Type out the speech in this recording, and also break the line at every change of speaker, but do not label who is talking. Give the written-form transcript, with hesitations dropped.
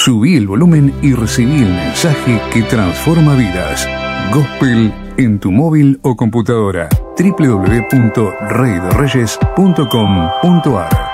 Subí el volumen y recibí el mensaje que transforma vidas. Gospel en tu móvil o computadora. www.reydereyes.com.ar